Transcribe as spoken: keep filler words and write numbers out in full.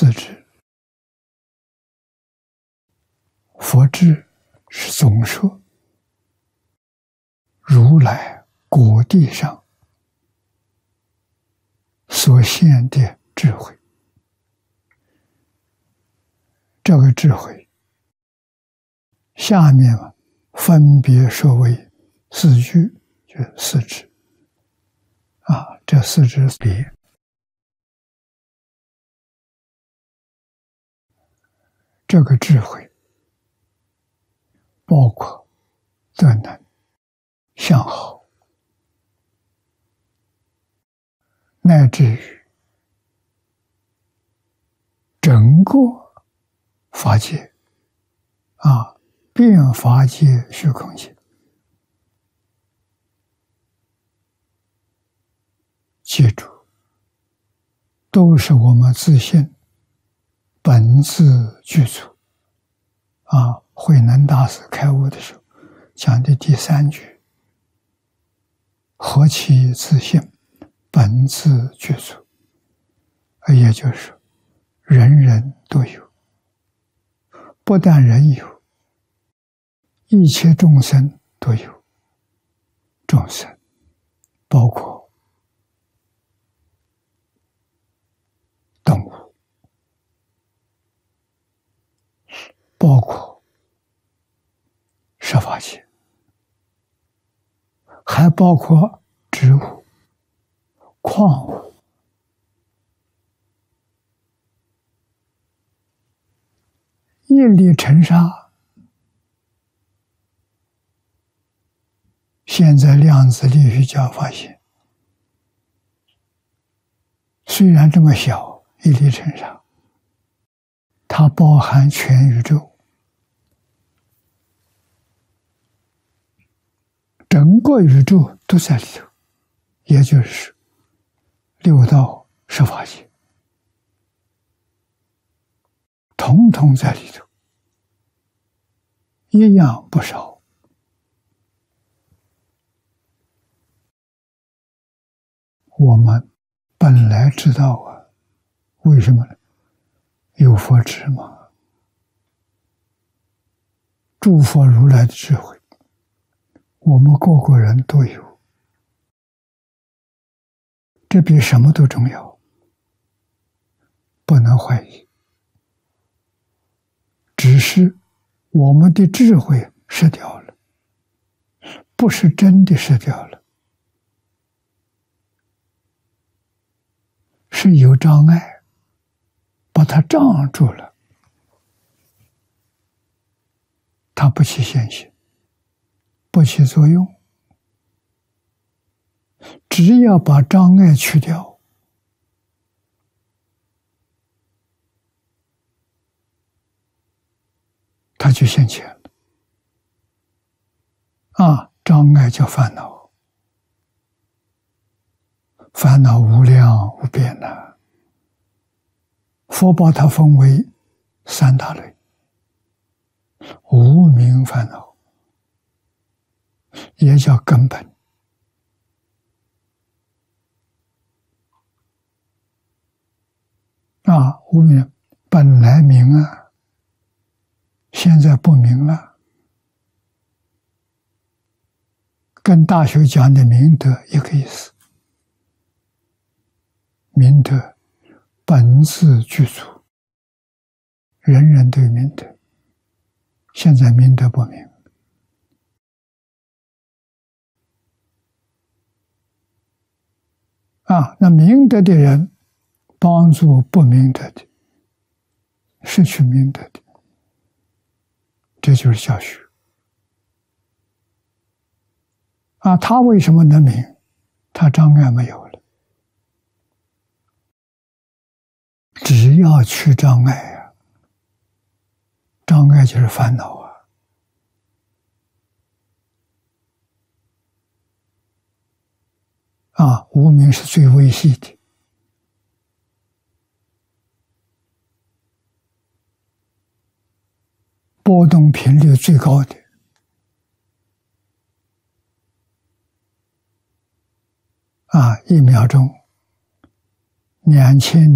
四智。佛智是总说如来果地上所现的智慧，这个智慧下面分别说为四句，就是四智啊，这四智别。这个智慧包括德能、相好，乃至于整个法界啊，遍法界虚空界，记住，都是我们自性本自具足啊。慧能大师开悟的时候讲的第三句，何其自性本自具足，也就是说人人都有，不但人有，一切众生都有。众生包括动物，包括设法界，还包括植物、矿物，一粒尘沙，现在量子力学家发现，虽然这么小一粒尘沙，它包含全宇宙，整个宇宙都在里头，也就是六道十法界，统统在里头，一样不少。我们本来知道啊，为什么呢？有佛智嘛，诸佛如来的智慧，我们个个人都有，这比什么都重要，不能怀疑。只是我们的智慧失掉了，不是真的失掉了，是有障碍，把它障住了，它不起现行，不起作用。只要把障碍去掉，它就现前了。啊，障碍叫烦恼，烦恼无量无边呐。佛把它分为三大类：无明烦恼，也叫根本。啊，无明本来明啊，现在不明了，跟大学讲的明德一个意思。明德本自具足，人人都有明德，现在明德不明。啊，那明德的人帮助不明德的，失去明德的，这就是教学。啊，他为什么能明？他障碍没有了。只要去障碍啊，障碍就是烦恼啊。啊，无明是最微细的。波动频率最高的。啊，一秒钟两千